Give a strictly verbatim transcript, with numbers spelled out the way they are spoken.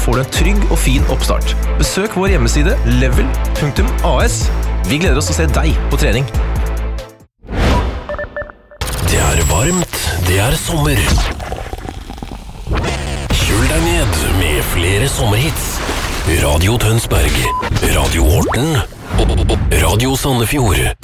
får du en trygg og fin oppstart. Besøk vår hjemmeside level punktum a s. Vi gleder oss til å se deg på trening. Det er varmt, det er sommer. Kjøl deg ned med flere sommerhits. Radio Tønsberg, Radio Horten og Radio Sandefjord.